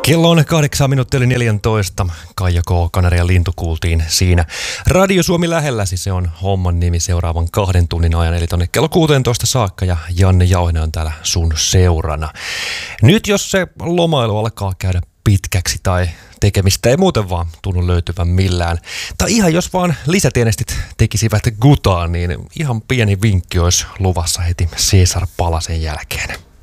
Kello on 8:14. Kaija K. Kanarian lintu kuultiin siinä. Radio Suomi lähelläsi, se on homman nimi seuraavan 2 tunnin ajan, eli tonne kello 16 saakka, ja Janne Jauhinen on täällä sun seurana. Nyt jos se lomailu alkaa käydä pitkäksi tai tekemistä ei muuten vaan tunnu löytyvän millään, tai ihan jos vaan lisätienestit tekisivät gutaa, niin ihan pieni vinkki olisi luvassa heti Cesar Palasen jälkeen.